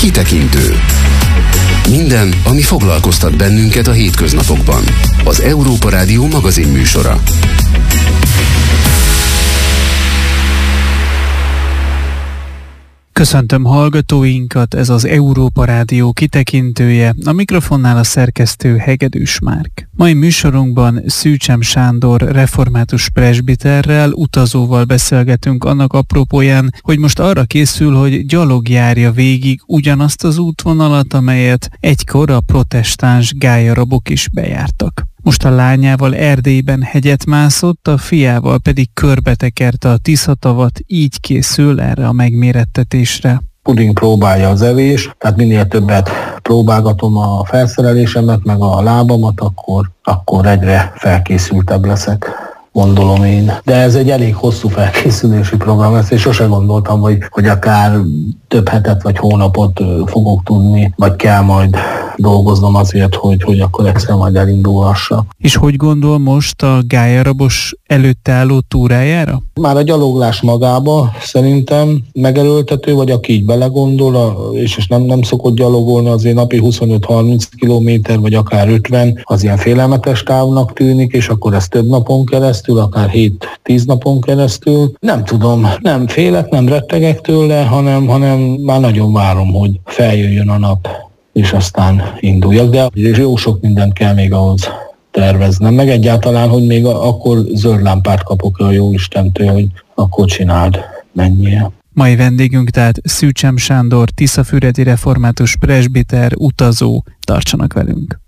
Kitekintő. Minden, ami foglalkoztat bennünket a hétköznapokban. Az Európa Rádió magazinműsora. Köszöntöm hallgatóinkat, ez az Európa Rádió kitekintője, a mikrofonnál a szerkesztő Hegedűs Márk. Mai műsorunkban Szűcsem Sándor református presbiterrel, utazóval beszélgetünk annak apropóján, hogy most arra készül, hogy gyalog járja végig ugyanazt az útvonalat, amelyet egykor a protestáns gályarabok is bejártak. Most a lányával Erdélyben hegyet mászott, a fiával pedig körbetekerte a Tiszatavat, így készül erre a megmérettetésre. Puding próbálja az evés, tehát minél többet próbálgatom a felszerelésemet, meg a lábamat, akkor egyre felkészültebb leszek, gondolom én. De ez egy elég hosszú felkészülési program lesz, és sose gondoltam, hogy akár több hetet vagy hónapot fogok tudni, vagy kell majd dolgoznom azért, hogy akkor egyszer majd elindulhassak. És hogy gondol most a gályarabos előtte álló túrájára? Már a gyaloglás magába szerintem megerőltető, vagy aki így belegondol, és nem szokott gyalogolni, azért napi 25-30 kilométer, vagy akár 50, az ilyen félelmetes távnak tűnik, és akkor ez több napon keresztül, akár 7-10 napon keresztül. Nem tudom, nem félek, nem rettegek tőle, hanem már nagyon várom, hogy feljöjjön a nap, és aztán induljak, de jó sok mindent kell még ahhoz terveznem, meg egyáltalán, hogy még akkor zöld lámpát kapok a Jóistentől, hogy akkor csináld, menjél. Mai vendégünk tehát Szűcsem Sándor, tiszafüredi református presbiter, utazó. Tartsanak velünk!